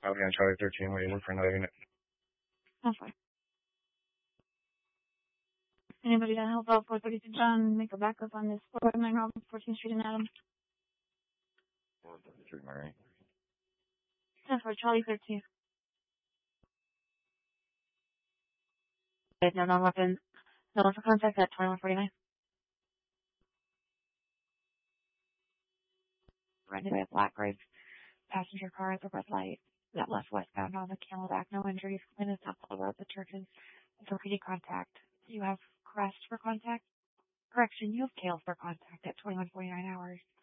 I'll be on Charlie 13 waiting for another unit. That's fine. Anybody to help out 432 John make a backup on this 459 Robin, 14th Street in Adams? 433, am I right? That's for Charlie 13. No non-weapon. No one for contact at 2149. Rented by a black gray passenger car at the red light that left westbound on the Camelback. No injuries. Complainant is not pulled about the churches. For PD contact. You have Crest for contact? Correction, you have Kale for contact at 2149 hours.